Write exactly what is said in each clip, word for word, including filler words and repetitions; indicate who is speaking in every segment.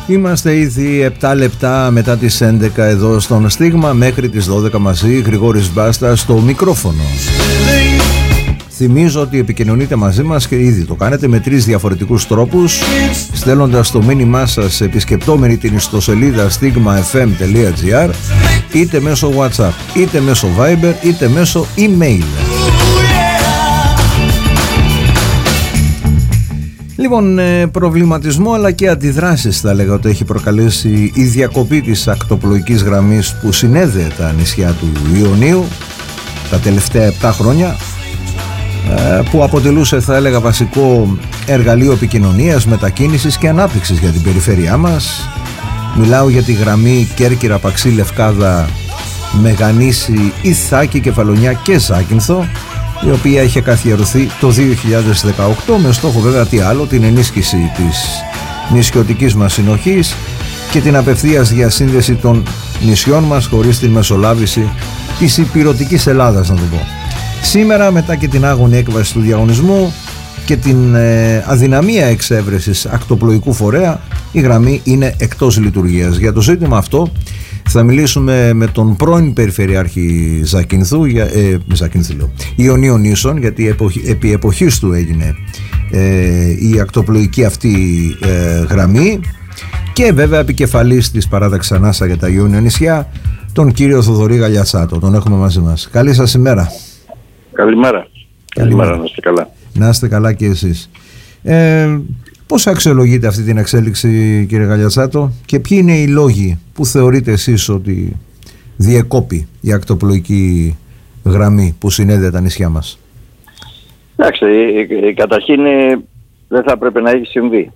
Speaker 1: Είμαστε ήδη επτά λεπτά μετά τις έντεκα εδώ στον Στίγμα, μέχρι τις δώδεκα μαζί, Γρηγόρης Μπάστας στο μικρόφωνο. Θυμίζω ότι επικοινωνείτε μαζί μας και ήδη το κάνετε με τρεις διαφορετικούς τρόπους, στέλνοντας το μήνυμά σας επισκεπτόμενοι την ιστοσελίδα stigma f m τελεία g r, είτε μέσω WhatsApp, είτε μέσω Viber, είτε μέσω email. Λοιπόν, προβληματισμό αλλά και αντιδράσεις θα λέγα ότι έχει προκαλέσει η διακοπή της ακτοπλοϊκής γραμμής που συνέδεε τα νησιά του Ιωνίου τα τελευταία επτά χρόνια, που αποτελούσε, θα έλεγα, βασικό εργαλείο επικοινωνίας, μετακίνησης και ανάπτυξης για την περιφέρειά μας. Μιλάω για τη γραμμή Κέρκυρα, Παξί, Λευκάδα, Μεγανήσι, Ιθάκη, Κεφαλονιά και Ζάκυνθο, η οποία είχε καθιερωθεί το δύο χιλιάδες δεκαοκτώ με στόχο βέβαια τι άλλο, την ενίσχυση της νησιωτικής μας συνοχής και την απευθείας διασύνδεση των νησιών μας χωρίς την μεσολάβηση της υπηρετικής Ελλάδας, να το πω. Σήμερα, μετά και την άγωνη έκβαση του διαγωνισμού και την ε, αδυναμία εξέβρεσης ακτοπλοϊκού φορέα, η γραμμή είναι εκτός λειτουργίας. Για το ζήτημα αυτό θα μιλήσουμε με τον πρώην Περιφερειάρχη Ζακυνθού, για, ε, Ζακυνθού λέω, Ιωνίων Νήσων, γιατί εποχή, επί εποχής του έγινε ε, η ακτοπλοϊκή αυτή ε, γραμμή, και βέβαια επικεφαλής της παράταξης Ανάσα για τα Ιόνια νησιά, τον κύριο Θοδωρή Γαλιατσάτο. Τον έχουμε μαζί μας. Καλή σας ημέρα.
Speaker 2: Καλημέρα. Καλημέρα, να είστε καλά.
Speaker 1: Να είστε καλά και εσείς. Ε, πώς αξιολογείτε αυτή την εξέλιξη, κύριε Γαλιατσάτο, και ποιοι είναι οι λόγοι που θεωρείτε εσείς ότι διεκόπη η ακτοπλοϊκή γραμμή που συνέδεε τα νησιά μας?
Speaker 2: Εντάξει, καταρχήν δεν θα έπρεπε να έχει συμβεί.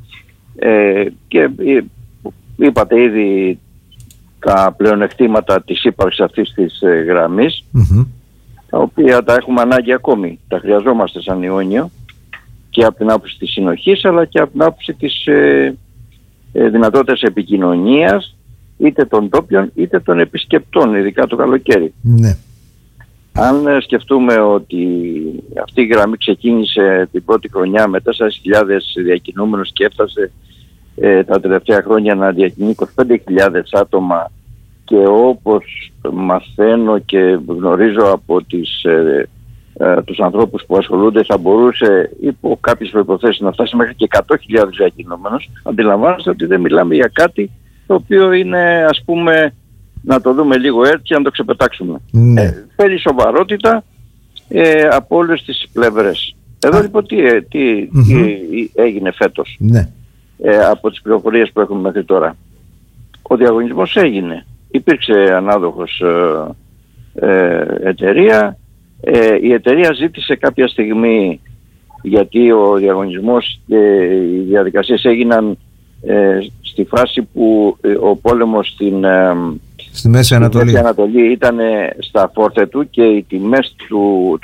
Speaker 2: Ε, και είπατε ήδη τα πλεονεκτήματα της ύπαρξης αυτής της γραμμής, mm-hmm. τα οποία τα έχουμε ανάγκη ακόμη. Τα χρειαζόμαστε σαν Ιόνιο, και από την άποψη της συνοχής, αλλά και από την άποψη της ε, ε, δυνατότητας επικοινωνίας, είτε των τόπιων είτε των επισκεπτών, ειδικά το καλοκαίρι.
Speaker 1: Ναι.
Speaker 2: Αν ε, σκεφτούμε ότι αυτή η γραμμή ξεκίνησε την πρώτη χρονιά με τέσσερις χιλιάδες διακινούμενους και έφτασε ε, τα τελευταία χρόνια να διακινεί είκοσι πέντε χιλιάδες άτομα, και όπως μαθαίνω και γνωρίζω από τις, ε, ε, τους ανθρώπους που ασχολούνται, θα μπορούσε υπό κάποιες προϋποθέσεις να φτάσει μέχρι και εκατό χιλιάδες διακινούμενους. Αντιλαμβάνεστε ότι δεν μιλάμε για κάτι το οποίο είναι, ας πούμε, να το δούμε λίγο έτσι και να το ξεπετάξουμε.
Speaker 1: Ναι.
Speaker 2: Ε, θέλει σοβαρότητα ε, από όλες τις πλευρές. Εδώ λοιπόν τι, τι, mm-hmm. τι έγινε φέτος, ναι. ε, από τις πληροφορίες που έχουμε μέχρι τώρα? Ο διαγωνισμός έγινε. Υπήρξε ανάδοχος ε, ε, εταιρεία. Ε, η εταιρεία ζήτησε κάποια στιγμή, γιατί ο διαγωνισμός και οι διαδικασίες έγιναν ε, στη φάση που ε, ο πόλεμος στην, ε,
Speaker 1: στη Μέση Ανατολή,
Speaker 2: Μέση Ανατολή ήταν στα φόρτε του και οι τιμές του